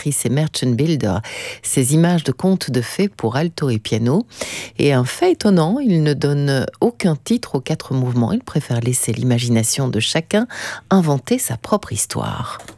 Matrice et Merchant Builder, ces images de contes de fées pour alto et piano. Et un fait étonnant, il ne donne aucun titre aux 4 mouvements. Il préfère laisser l'imagination de chacun inventer sa propre histoire.